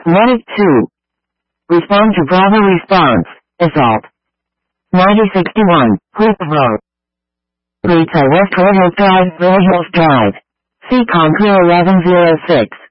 Medic 2. Respond to Bravo response. Assault. 9061. Hoopoe. Rita West Royal Drive, Royal Drive. C. Conqueror 1106.